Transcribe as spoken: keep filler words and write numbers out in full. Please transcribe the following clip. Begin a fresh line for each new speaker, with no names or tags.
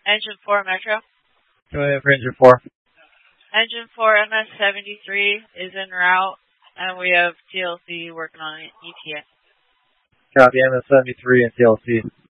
Engine four Metro.
Go ahead for engine four.
Engine four M S seventy-three is en route, and we have T L C working on an E T A.
Copy M S seventy-three and T L C.